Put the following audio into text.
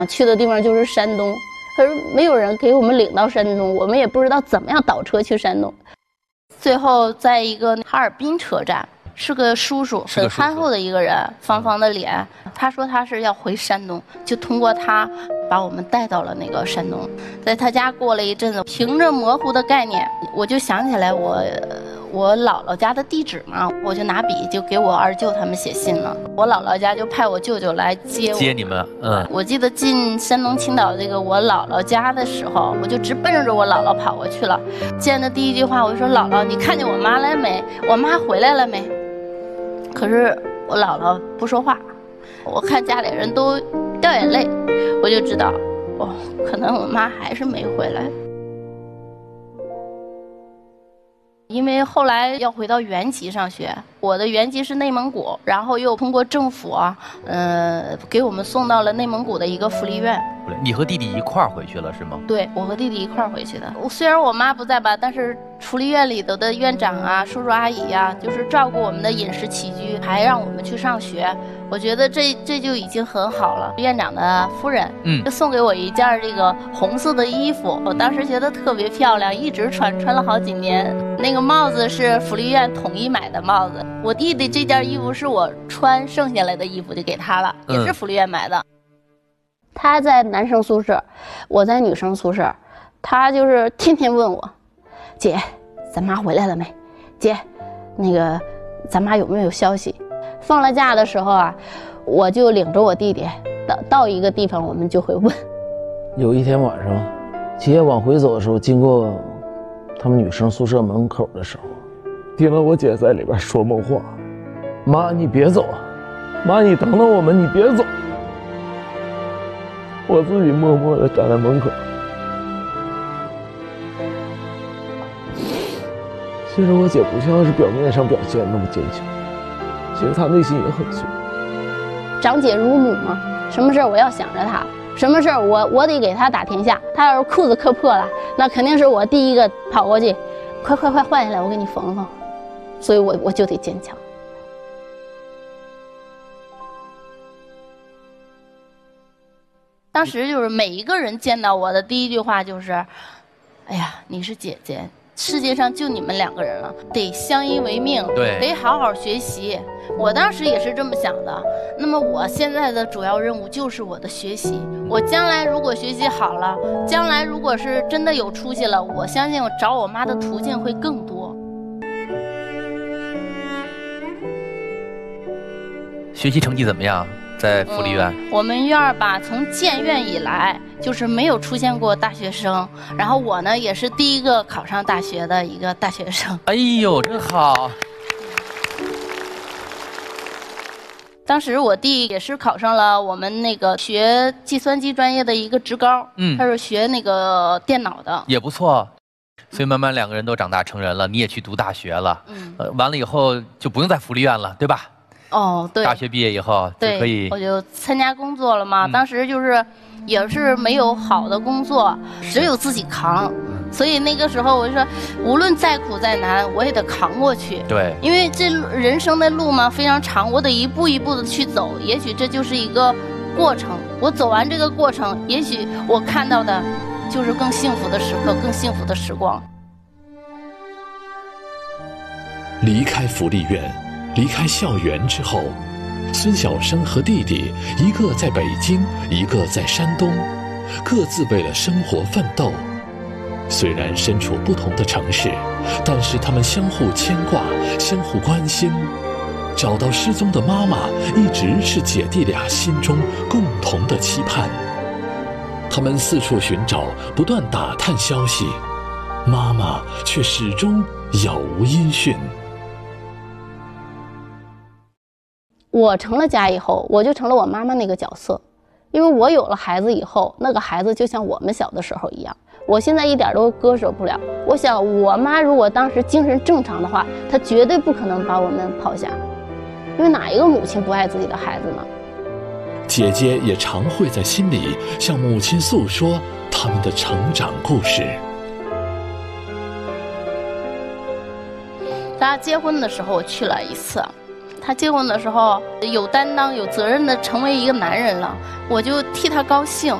去的地方就是山东，可是没有人给我们领到山东，我们也不知道怎么样倒车去山东。最后在一个哈尔滨车站，是个叔叔，很憨厚的一个人，方方的脸。他说他是要回山东，就通过他把我们带到了那个山东。在他家过了一阵子，凭着模糊的概念，我就想起来我姥姥家的地址嘛，我就拿笔就给我二舅他们写信了。我姥姥家就派我舅舅来接你们。 我记得进山东青岛这个我姥姥家的时候，我就直奔着我姥姥跑过去了。见的第一句话，我就说：“姥姥，你看见我妈来没？我妈回来了没？”可是我姥姥不说话，我看家里人都掉眼泪，我就知道，可能我妈还是没回来。因为后来要回到原籍上学，我的原籍是内蒙古，然后又通过政府给我们送到了内蒙古的一个福利院。 你和弟弟一块儿回去了是吗？ 对，我和弟弟一块儿回去的。虽然我妈不在吧，但是福利院里头的院长啊、叔叔阿姨呀，就是照顾我们的饮食起居，还让我们去上学。我觉得这就已经很好了。院长的夫人就送给我一件这个红色的衣服，我当时觉得特别漂亮，一直穿了好几年。那个帽子是福利院统一买的帽子。我弟弟这件衣服是我穿剩下来的衣服，就给他了，也是福利院买的。他在男生宿舍，我在女生宿舍。他就是天天问我：“姐，咱妈回来了没？姐，那个咱妈有没有消息？”放了假的时候啊，我就领着我弟弟到一个地方，我们就会问。 有一天晚上，姐往回走的时候，经过他们女生宿舍门口的时候，听到我姐在里边说梦话：“妈，你别走，妈，你等等我们，你别走。”我自己默默地站在门口。其实我姐不像是表面上表现那么坚强，其实她内心也很脆。 长姐如母嘛，什么事我要想着她，什么事我得给她打天下。她要是裤子磕破了，那肯定是我第一个跑过去，快换下来，我给你缝缝。所以我就得坚强。当时就是每一个人见到我的第一句话就是：“哎呀，你是姐姐，世界上就你们两个人了，得相依为命， 对， 得好好学习。”我当时也是这么想的。那么我现在的主要任务就是我的学习。我将来如果学习好了，将来如果是真的有出息了，我相信我找我妈的途径会更多。 学习成绩怎么样？在福利院， 我们院吧，从建院以来就是没有出现过大学生，然后我呢也是第一个考上大学的一个大学生。 哎呦，真好！ 当时我弟也是考上了我们那个学计算机专业的一个职高，他是学那个电脑的， 也不错。所以慢慢两个人都长大成人了，你也去读大学了，完了以后就不用在福利院了，对吧？ 对， 大学毕业以后就可以， 我就参加工作了嘛。当时就是也是没有好的工作，只有自己扛。所以那个时候我就说，无论再苦再难，我也得扛过去。 对， 因为这人生的路嘛非常长，我得一步一步的去走。也许这就是一个过程，我走完这个过程，也许我看到的就是更幸福的时刻，更幸福的时光。 离开福利院，离开校园之后，孙晓生和弟弟一个在北京，一个在山东，各自为了生活奋斗。虽然身处不同的城市，但是他们相互牵挂，相互关心。找到失踪的妈妈，一直是姐弟俩心中共同的期盼。他们四处寻找，不断打探消息，妈妈却始终杳无音讯。 我成了家以后，我就成了我妈妈那个角色，因为我有了孩子以后，那个孩子就像我们小的时候一样，我现在一点都割舍不了。我想我妈如果当时精神正常的话，她绝对不可能把我们抛下，因为哪一个母亲不爱自己的孩子呢？ 姐姐也常会在心里向母亲诉说他们的成长故事。 大家结婚的时候我去了一次， 他结婚的时候有担当、有责任的成为一个男人了，我就替他高兴。